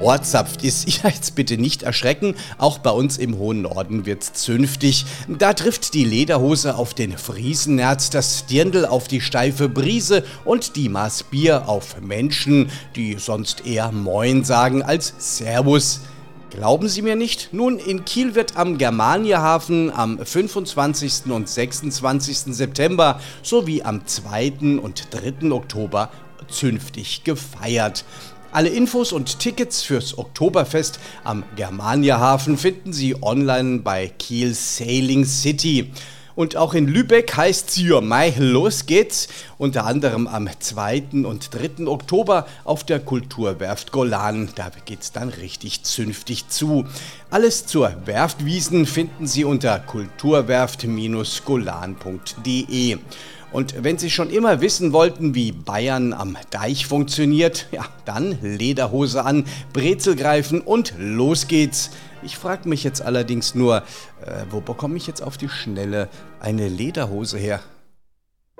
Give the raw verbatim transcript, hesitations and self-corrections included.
Ortssaft ist. Ja, jetzt bitte nicht erschrecken, auch bei uns im hohen Norden wird's zünftig. Da trifft die Lederhose auf den Friesennerz, das Dirndl auf die steife Brise und die Maß Bier auf Menschen, die sonst eher Moin sagen als Servus. Glauben Sie mir nicht? Nun, in Kiel wird am Germaniahafen am fünfundzwanzigsten und sechsundzwanzigsten September sowie am zweiten und dritten Oktober zünftig gefeiert. Alle Infos und Tickets fürs Oktoberfest am Germaniahafen finden Sie online bei Kiel Sailing City. Und auch in Lübeck heißt es ja, Mai, los geht's. Unter anderem am zweiten und dritten Oktober auf der Kulturwerft Golan. Da geht's dann richtig zünftig zu. Alles zur Werftwiesen finden Sie unter kulturwerft Bindestrich golan punkt de. Und wenn Sie schon immer wissen wollten, wie Bayern am Deich funktioniert, ja, dann Lederhose an, Brezel greifen und los geht's. Ich frage mich jetzt allerdings nur, äh, wo bekomme ich jetzt auf die Schnelle eine Lederhose her?